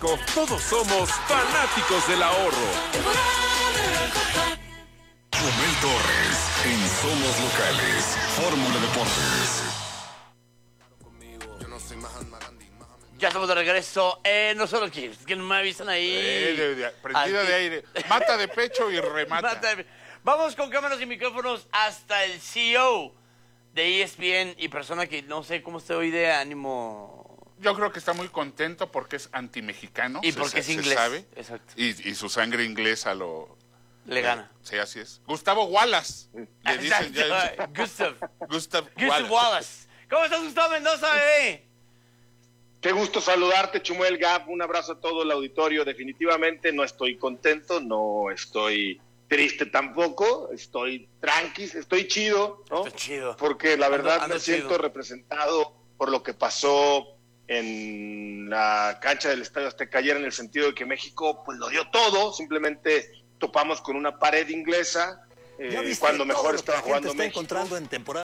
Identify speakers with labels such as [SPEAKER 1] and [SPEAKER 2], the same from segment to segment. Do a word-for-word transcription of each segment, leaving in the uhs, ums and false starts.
[SPEAKER 1] Todos somos fanáticos del ahorro.
[SPEAKER 2] Chumel Torres en Somos Locales, Fórmula Deportes.
[SPEAKER 3] Ya estamos de regreso. Eh, no solo que, que no me avisan ahí.
[SPEAKER 4] Eh, de, de, prendida de aire. Mata de pecho y remata.
[SPEAKER 3] Mata de... Vamos con cámaras y micrófonos hasta el C E O de E S P N y persona que no sé cómo esté hoy de ánimo.
[SPEAKER 4] Yo creo que está muy contento porque es antimexicano.
[SPEAKER 3] Y porque
[SPEAKER 4] se,
[SPEAKER 3] es inglés.
[SPEAKER 4] Se sabe.
[SPEAKER 3] Exacto.
[SPEAKER 4] Y, y su sangre inglesa lo...
[SPEAKER 3] Le eh, gana.
[SPEAKER 4] Sí, así es. Gustavo Wallace. Le dicen ya.
[SPEAKER 3] Gustav.
[SPEAKER 4] Gustav
[SPEAKER 3] Gustav
[SPEAKER 4] Wallace.
[SPEAKER 3] Wallace. ¿Cómo estás, Gustavo Mendoza, bebé?
[SPEAKER 5] Qué gusto saludarte, Chumuel Gap. Un abrazo a todo el auditorio. Definitivamente no estoy contento, no estoy triste tampoco. Estoy tranqui, estoy chido, ¿no?
[SPEAKER 3] Estoy chido.
[SPEAKER 5] Porque la verdad
[SPEAKER 3] ando, ando
[SPEAKER 5] me siento
[SPEAKER 3] chido.
[SPEAKER 5] representado por lo que pasó en la cancha del Estadio Azteca ayer, en el sentido de que México pues lo dio todo. Simplemente topamos con una pared inglesa eh, cuando mejor estaba jugando
[SPEAKER 6] está
[SPEAKER 5] México.
[SPEAKER 6] Encontrando en temporada.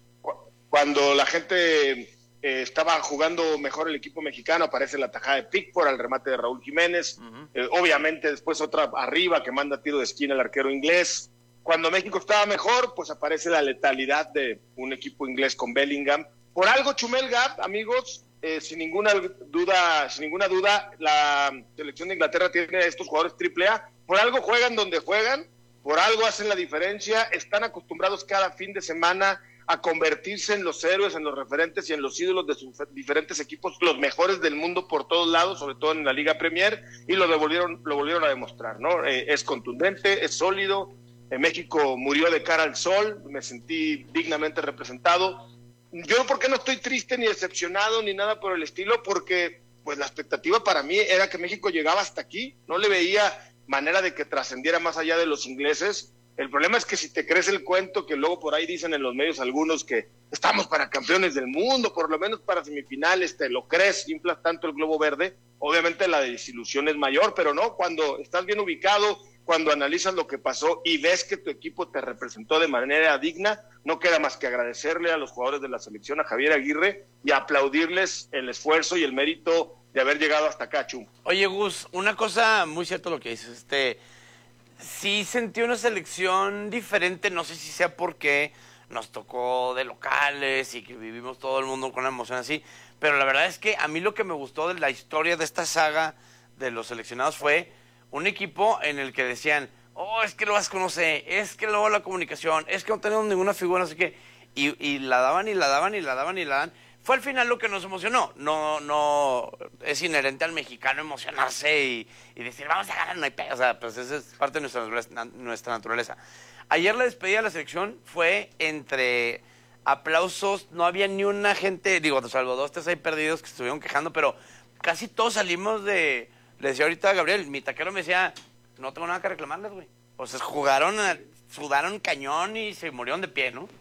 [SPEAKER 5] Cuando la gente eh, estaba jugando mejor el equipo mexicano, aparece la tajada de Pickford al remate de Raúl Jiménez. Uh-huh. eh, obviamente después otra arriba que manda tiro de esquina el arquero inglés. Cuando México estaba mejor, pues aparece la letalidad de un equipo inglés con Bellingham. Por algo, Chumel Gap, amigos, eh, sin ninguna duda, sin ninguna duda, la selección de Inglaterra tiene a estos jugadores triple A. Por algo juegan donde juegan, por algo hacen la diferencia, están acostumbrados cada fin de semana a convertirse en los héroes, en los referentes y en los ídolos de sus diferentes equipos, los mejores del mundo por todos lados, sobre todo en la Liga Premier, y lo devolvieron, lo volvieron a demostrar, ¿no? Eh, es contundente, es sólido. En México murió de cara al sol, me sentí dignamente representado. Yo, ¿por qué no estoy triste ni decepcionado ni nada por el estilo? Porque pues la expectativa para mí era que México llegaba hasta aquí, no le veía manera de que trascendiera más allá de los ingleses. El problema es que si te crees el cuento que luego por ahí dicen en los medios algunos que estamos para campeones del mundo, por lo menos para semifinales, te lo crees, inflas tanto el globo verde, obviamente la desilusión es mayor, pero no, cuando estás bien ubicado, cuando analizas lo que pasó y ves que tu equipo te representó de manera digna, no queda más que agradecerle a los jugadores de la selección, a Javier Aguirre, y aplaudirles el esfuerzo y el mérito de haber llegado hasta acá, Chum.
[SPEAKER 3] Oye, Gus, una cosa muy cierto lo que dices, este, sí sentí una selección diferente, no sé si sea porque nos tocó de locales y que vivimos todo el mundo con una emoción así, pero la verdad es que a mí lo que me gustó de la historia de esta saga de los seleccionados fue un equipo en el que decían, oh, es que lo vas a conocer, es que luego la comunicación, es que no tenemos ninguna figura, no sé qué, y, y la daban y la daban y la daban y la daban. Fue al final lo que nos emocionó. No, no, es inherente al mexicano emocionarse y, y decir, vamos a ganar, no hay pedo. O sea, pues esa es parte de nuestra, nuestra naturaleza. Ayer la despedida de la selección fue entre aplausos, no había ni una gente, digo, salvo dos, tres ahí perdidos que se estuvieron quejando, pero casi todos salimos de... Le decía ahorita a Gabriel, mi taquero me decía, no tengo nada que reclamarles, güey. O sea, jugaron, sudaron cañón y se murieron de pie, ¿no?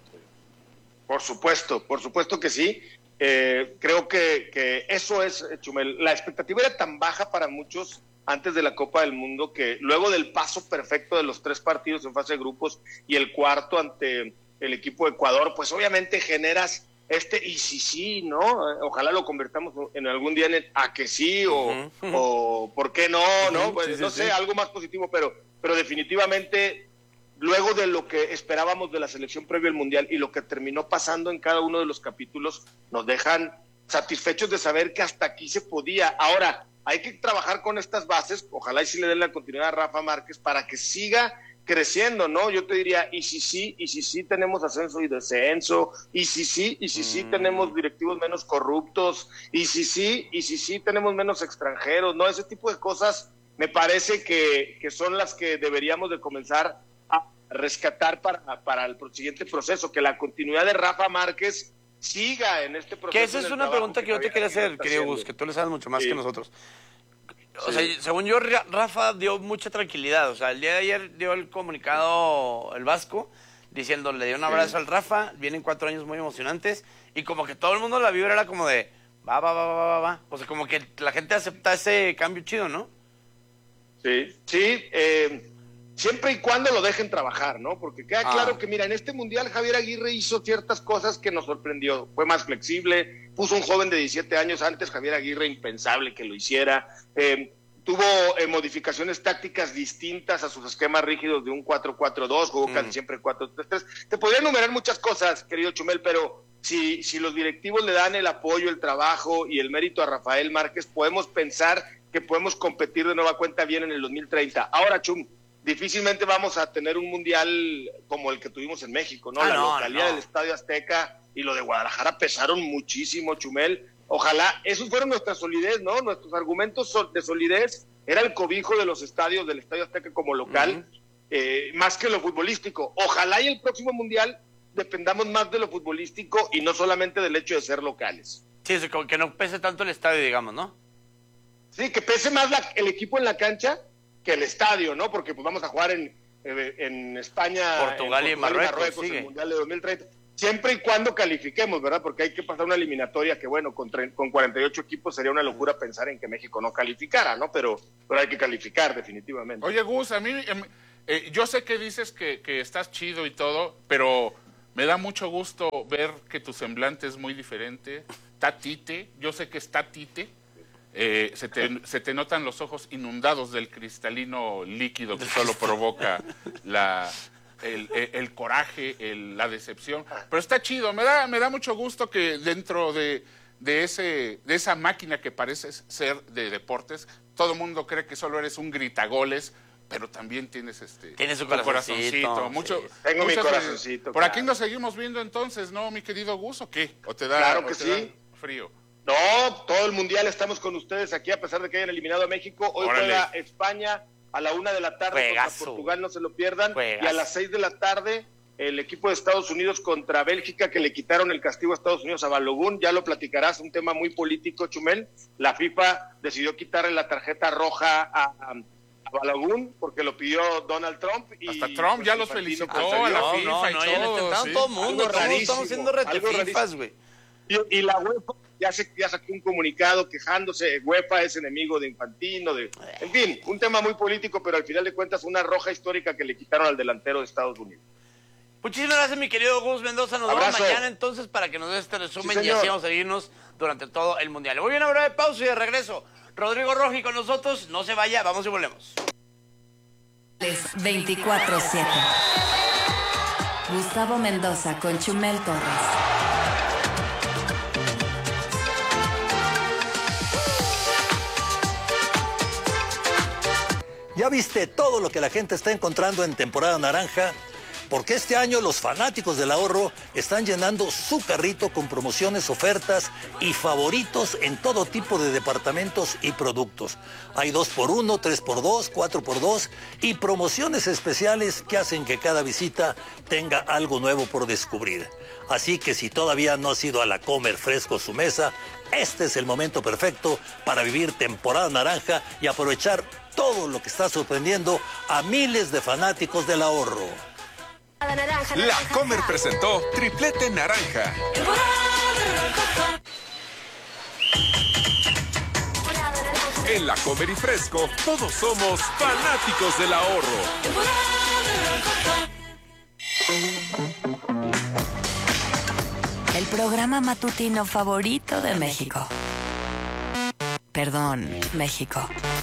[SPEAKER 5] Por supuesto, por supuesto que sí. Eh, creo que, que eso es, Chumel. La expectativa era tan baja para muchos antes de la Copa del Mundo que luego del paso perfecto de los tres partidos en fase de grupos y el cuarto ante el equipo de Ecuador, pues obviamente generas este y sí, sí, ¿no? Ojalá lo convertamos en algún día en el a que sí o, uh-huh. o por qué no, ¿no? Pues, sí, sí, no sé, sí. Algo más positivo, pero, pero definitivamente luego de lo que esperábamos de la selección previo al Mundial y lo que terminó pasando en cada uno de los capítulos, nos dejan satisfechos de saber que hasta aquí se podía. Ahora, hay que trabajar con estas bases, ojalá y sí le den la continuidad a Rafa Márquez para que siga creciendo, ¿no? Yo te diría, y si sí, y si sí tenemos ascenso y descenso, y si sí, y si sí mm. tenemos directivos menos corruptos, y si sí, y si sí tenemos menos extranjeros, ¿no? Ese tipo de cosas me parece que, que son las que deberíamos de comenzar a rescatar para, para el siguiente proceso, que la continuidad de Rafa Márquez siga en este proceso.
[SPEAKER 3] Que esa es una pregunta que, que yo te quería hacer, querido Gus, que tú le sabes mucho más sí. que nosotros. O sí. sea, según yo, Rafa dio mucha tranquilidad. O sea, el día de ayer dio el comunicado el Vasco, diciendo, le dio un abrazo sí. al Rafa, vienen cuatro años muy emocionantes, y como que todo el mundo la vibra era como de, va, va, va, va, va, va. O sea, como que la gente acepta ese cambio chido, ¿no?
[SPEAKER 5] Sí, sí, eh... siempre y cuando lo dejen trabajar, ¿no? Porque queda
[SPEAKER 3] Ah.
[SPEAKER 5] claro que, mira, en este Mundial Javier Aguirre hizo ciertas cosas que nos sorprendió. Fue más flexible, puso un joven de diecisiete años antes, Javier Aguirre, impensable que lo hiciera. Eh, tuvo eh, modificaciones tácticas distintas a sus esquemas rígidos de un cuatro cuatro dos, jugó
[SPEAKER 3] Mm.
[SPEAKER 5] casi siempre cuatro tres tres. Te podría enumerar muchas cosas, querido Chumel, pero si, si los directivos le dan el apoyo, el trabajo y el mérito a Rafael Márquez, podemos pensar que podemos competir de nueva cuenta bien en el dos mil treinta. Ahora, Chum, difícilmente vamos a tener un mundial como el que tuvimos en México, ¿no?
[SPEAKER 3] Ah,
[SPEAKER 5] La
[SPEAKER 3] no,
[SPEAKER 5] localidad
[SPEAKER 3] no.
[SPEAKER 5] del Estadio Azteca y lo de Guadalajara pesaron muchísimo, Chumel. Ojalá, esos fueron nuestra solidez, ¿no? Nuestros argumentos de solidez era el cobijo de los estadios, del Estadio Azteca como local, uh-huh. eh, más que lo futbolístico. Ojalá y el próximo mundial dependamos más de lo futbolístico y no solamente del hecho de ser locales.
[SPEAKER 3] Sí, es como que no pese tanto el estadio, digamos, ¿no?
[SPEAKER 5] Sí, que pese más la, el equipo en la cancha que el estadio, ¿no? Porque pues vamos a jugar en, en España,
[SPEAKER 3] Portugal,
[SPEAKER 5] en
[SPEAKER 3] y Marruecos, y Marruecos
[SPEAKER 5] el Mundial de dos mil treinta. Siempre y cuando califiquemos, ¿verdad? Porque hay que pasar una eliminatoria que, bueno, con, con cuarenta y ocho equipos sería una locura pensar en que México no calificara, ¿no? Pero, pero hay que calificar definitivamente.
[SPEAKER 4] Oye, Gus, a mí, eh, eh, yo sé que dices que, que estás chido y todo, pero me da mucho gusto ver que tu semblante es muy diferente. Está tite, yo sé que está tite. Eh, se, te, se te notan los ojos inundados del cristalino líquido que solo provoca la... El, el, el coraje, el, la decepción, pero está chido, me da, me da mucho gusto que dentro de, de, ese, de esa máquina que pareces ser de deportes, todo el mundo cree que solo eres un gritagoles, pero también tienes este
[SPEAKER 3] tienes un corazoncito,
[SPEAKER 4] corazoncito mucho,
[SPEAKER 3] sí.
[SPEAKER 5] Tengo mi
[SPEAKER 4] muchas,
[SPEAKER 5] corazoncito.
[SPEAKER 4] Por
[SPEAKER 5] claro.
[SPEAKER 4] aquí nos seguimos viendo entonces, ¿no, mi querido Gus, o qué? ¿O te da,
[SPEAKER 5] claro
[SPEAKER 4] o
[SPEAKER 5] que
[SPEAKER 4] te
[SPEAKER 5] sí.
[SPEAKER 4] da frío?
[SPEAKER 5] No, todo el mundial estamos con ustedes aquí, a pesar de que hayan eliminado a México. Hoy
[SPEAKER 4] Órale.
[SPEAKER 5] juega España a la una de la tarde
[SPEAKER 3] Juegazo.
[SPEAKER 5] contra Portugal, no se lo pierdan.
[SPEAKER 3] Juegazo.
[SPEAKER 5] Y a las seis de la tarde, el equipo de Estados Unidos contra Bélgica, que le quitaron el castigo a Estados Unidos a Balogun. Ya lo platicarás, un tema muy político, Chumel. La FIFA decidió quitarle la tarjeta roja a, a, a Balogun porque lo pidió Donald Trump. Y,
[SPEAKER 4] Hasta Trump
[SPEAKER 5] pues,
[SPEAKER 4] ya los
[SPEAKER 5] Infantino,
[SPEAKER 4] felicitó
[SPEAKER 5] pues,
[SPEAKER 4] a la
[SPEAKER 3] No,
[SPEAKER 4] FIFA
[SPEAKER 3] no,
[SPEAKER 4] y
[SPEAKER 3] no, ya le
[SPEAKER 4] todo,
[SPEAKER 3] intentaron
[SPEAKER 4] sí.
[SPEAKER 3] todo el mundo,
[SPEAKER 5] Algo
[SPEAKER 3] todos
[SPEAKER 5] rarísimo,
[SPEAKER 3] estamos siendo
[SPEAKER 5] algo
[SPEAKER 3] retefifas,
[SPEAKER 5] rarísimo.
[SPEAKER 3] güey.
[SPEAKER 5] Y, y la UEFA ya, se, ya sacó un comunicado quejándose. UEFA es enemigo de Infantino, de, en fin, un tema muy político, pero al final de cuentas una roja histórica que le quitaron al delantero de Estados Unidos.
[SPEAKER 3] Muchísimas gracias, mi querido Gus Mendoza. Nos
[SPEAKER 5] Abrazo.
[SPEAKER 3] vemos mañana entonces para que nos des este resumen
[SPEAKER 5] Sí,
[SPEAKER 3] y
[SPEAKER 5] señor.
[SPEAKER 3] así vamos a seguirnos durante todo el mundial. Muy bien, ahora de pausa y de regreso. Rodrigo Roji con nosotros. No se vaya, vamos y volvemos.
[SPEAKER 6] veinticuatro siete. Gustavo Mendoza con Chumel Torres.
[SPEAKER 7] ¿Ya viste todo lo que la gente está encontrando en temporada naranja? Porque este año los fanáticos del ahorro están llenando su carrito con promociones, ofertas y favoritos en todo tipo de departamentos y productos. Hay dos por uno, tres por dos, cuatro por dos y promociones especiales que hacen que cada visita tenga algo nuevo por descubrir. Así que si todavía no has ido a la Comer Fresco su mesa, este es el momento perfecto para vivir temporada naranja y aprovechar todo lo que está sorprendiendo a miles de fanáticos del ahorro.
[SPEAKER 1] La Comer presentó Triplete Naranja. En La Comer y Fresco, todos somos fanáticos del ahorro.
[SPEAKER 6] El programa matutino favorito de México. Perdón, México.